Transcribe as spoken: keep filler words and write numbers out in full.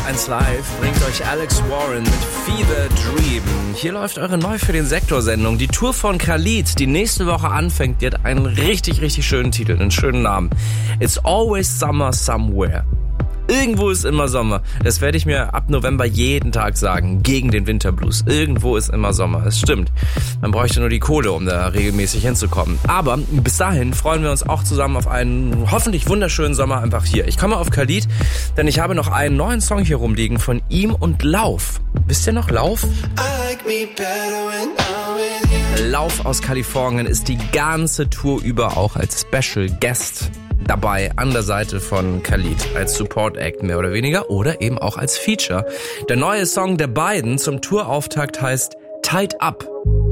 eins Live bringt euch Alex Warren mit Fever Dream. Hier läuft eure Neu für den Sektor-Sendung. Die Tour von Khalid, die nächste Woche anfängt, die hat einen richtig, richtig schönen Titel, einen schönen Namen. It's always summer somewhere. Irgendwo ist immer Sommer. Das werde ich mir ab November jeden Tag sagen. Gegen den Winterblues. Irgendwo ist immer Sommer. Es stimmt. Man bräuchte nur die Kohle, um da regelmäßig hinzukommen. Aber bis dahin freuen wir uns auch zusammen auf einen hoffentlich wunderschönen Sommer einfach hier. Ich komme auf Khalid, denn ich habe noch einen neuen Song hier rumliegen von ihm und Lauf. Wisst ihr noch Lauf? Lauf aus Kalifornien ist die ganze Tour über auch als Special Guest dabei an der Seite von Khalid als Support Act mehr oder weniger oder eben auch als Feature. Der neue Song der beiden zum Tourauftakt heißt Tied Up.